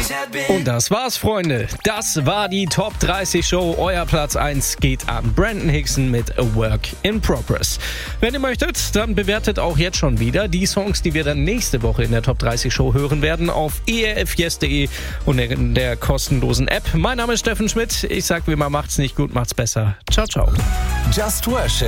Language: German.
Und das war's, Freunde. Das war die Top 30 Show. Euer Platz 1 geht an Brandon Hickson mit A Work in Progress. Wenn ihr möchtet, dann bewertet auch jetzt schon wieder die Songs, die wir dann nächste Woche in der Top 30 Show hören werden, auf erfyes.de und in der kostenlosen App. Mein Name ist Steffen Schmidt. Ich sag wie immer, macht's nicht gut, macht's besser. Ciao, ciao. Just Worship.